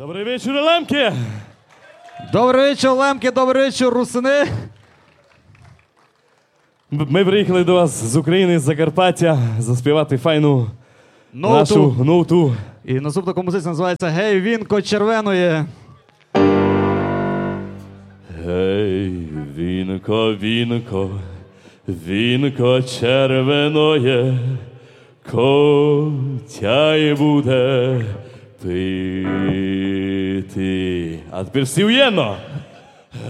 Добрий вечір, Лемки! Добрий вечір, Лемки, добрий вечір, русини. Ми приїхали до вас з України, з Закарпаття, заспівати файну Ноуту. нашу ноуту. І наступна композиція називається «Гей, вінко червеної». Гей, вінко, вінко, вінко червеноє, котяй буде пити. А тепер всі уєдно!